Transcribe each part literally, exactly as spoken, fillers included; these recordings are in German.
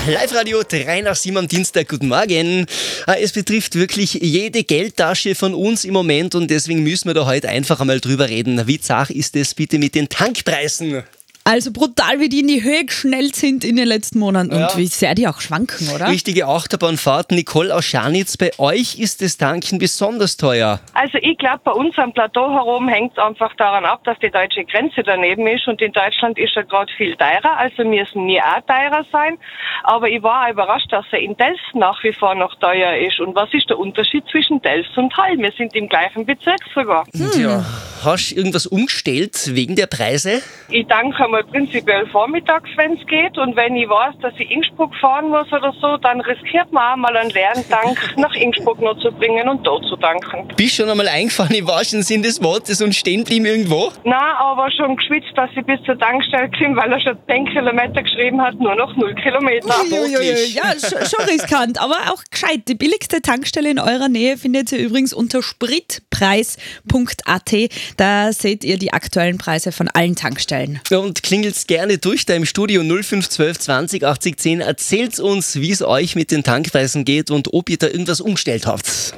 Live-Radio drei nach sieben am Dienstag. Guten Morgen. Es betrifft wirklich jede Geldtasche von uns im Moment und deswegen müssen wir da heute einfach einmal drüber reden. Wie zart ist es bitte mit den Tankpreisen? Also brutal, wie die in die Höhe geschnellt sind in den letzten Monaten Ja. und wie sehr die auch schwanken, oder? Richtige Achterbahnfahrt. Nicole aus Scharnitz, bei euch ist das Tanken besonders teuer. Also ich glaube, bei uns am Plateau herum hängt es einfach daran ab, dass die deutsche Grenze daneben ist und in Deutschland ist ja gerade viel teurer, also müssen wir auch teurer sein. Aber ich war auch überrascht, dass er in Delft nach wie vor noch teuer ist. Und was ist der Unterschied zwischen Delft und Hall? Wir sind im gleichen Bezirk sogar. Hm. Ja, hast du irgendwas umgestellt wegen der Preise? Ich danke einmal prinzipiell vormittags, wenn es geht. Und wenn ich weiß, dass ich Innsbruck fahren muss oder so, dann riskiert man auch mal einen leeren Tank nach Innsbruck noch zu bringen und dort zu tanken. Bist schon einmal eingefahren im wahrsten Sinn des Wortes und stehen blieben irgendwo? Na, aber schon geschwitzt, dass ich bis zur Tankstelle bin, weil er schon zehn Kilometer geschrieben hat, nur noch null Kilometer. Uiuiui, ja, schon, schon riskant, aber auch gescheit. Die billigste Tankstelle in eurer Nähe findet ihr übrigens unter spritpreis punkt a t. Da seht ihr die aktuellen Preise von allen Tankstellen. Und klingelt's gerne durch da im Studio null fünf zwölf zwanzig achtzig zehn. Erzählt uns, wie es euch mit den Tankpreisen geht und ob ihr da irgendwas umgestellt habt.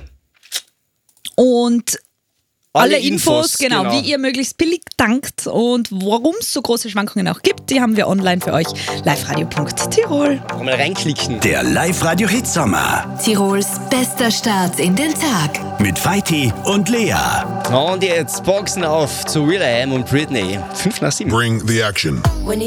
Und alle, Alle Infos, Infos, genau, genau. wie ihr möglichst billig tankt und warum es so große Schwankungen auch gibt, die haben wir online für euch. liveradio punkt tirol. Mal reinklicken. Der Live-Radio-Hit-Sommer Tirols bester Start in den Tag. mit Feiti und Lea. Und jetzt Boxen auf zu Will I Am und Britney. fünf nach sieben. Bring the action.